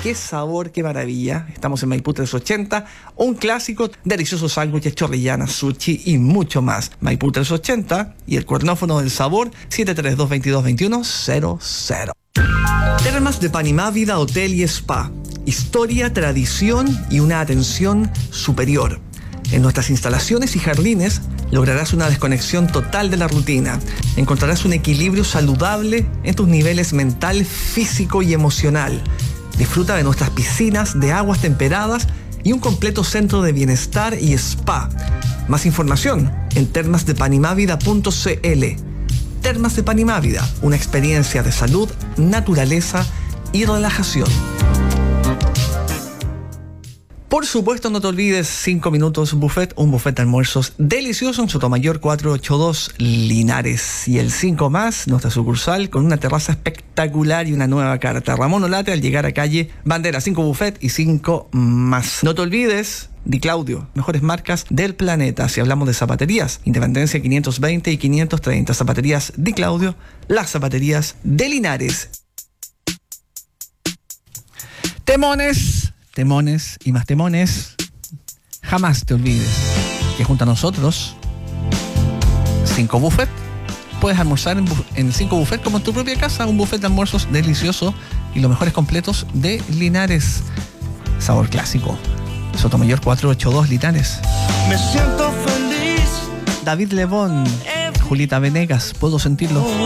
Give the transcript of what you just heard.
qué sabor, qué maravilla. Estamos en Maipú 380, un clásico, deliciosos sándwiches, chorrillanas, sushi y mucho más. Maipú 380 y el cuernófono del sabor 732-2221-00. Termas de Panimá Vida Hotel y Spa. Historia, tradición y una atención superior. En nuestras instalaciones y jardines lograrás una desconexión total de la rutina. Encontrarás un equilibrio saludable en tus niveles mental, físico y emocional. Disfruta de nuestras piscinas de aguas temperadas y un completo centro de bienestar y spa. Más información en termasdepanimavida.cl. Termas de Panimávida, una experiencia de salud, naturaleza y relajación. Por supuesto, no te olvides 5 minutos buffet, un buffet de almuerzos delicioso en Sotomayor 482 Linares. Y el 5 más, nuestra sucursal con una terraza espectacular y una nueva carta. Ramón Olate al llegar a calle Bandera, 5 buffet y 5 más. No te olvides, Di Claudio, mejores marcas del planeta. Si hablamos de zapaterías, Independencia 520 y 530. Zapaterías Di Claudio, las zapaterías de Linares. Temones y más temones. Jamás te olvides que junto a nosotros 5 buffet. Puedes almorzar en 5 buffet como en tu propia casa. Un buffet de almuerzos delicioso y los mejores completos de Linares. Sabor clásico. Sotomayor 482 Linares. Me siento feliz. David Lebón, Julieta Venegas, puedo sentirlo.